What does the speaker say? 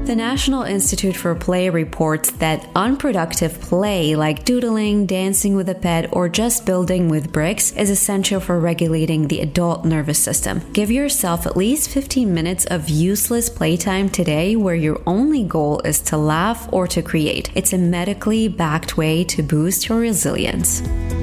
The National Institute for Play reports that unproductive play like doodling, dancing with a pet, or just building with bricks is essential for regulating the adult nervous system. Give yourself at least 15 minutes of useless playtime today where your only goal is to laugh or to create. It's a medically backed way to boost your resilience.